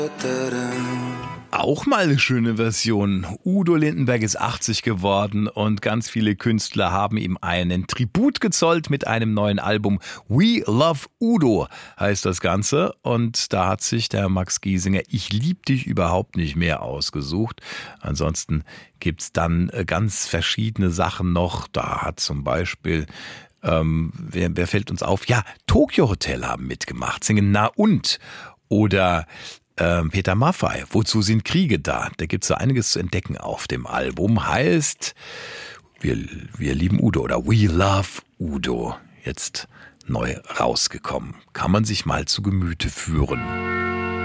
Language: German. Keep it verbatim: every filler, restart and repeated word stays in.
Auch mal eine schöne Version. Udo Lindenberg ist achtzig geworden und ganz viele Künstler haben ihm einen Tribut gezollt mit einem neuen Album. We Love Udo heißt das Ganze. Und da hat sich der Max Giesinger Ich lieb dich überhaupt nicht mehr ausgesucht. Ansonsten gibt's dann ganz verschiedene Sachen noch. Da hat zum Beispiel... Ähm, wer, wer fällt uns auf? Ja, Tokyo Hotel haben mitgemacht, singen Na und oder ähm, Peter Maffay, Wozu sind Kriege da? Da gibt's so einiges zu entdecken auf dem Album. Heißt, wir, wir lieben Udo oder We Love Udo. Jetzt neu rausgekommen. Kann man sich mal zu Gemüte führen.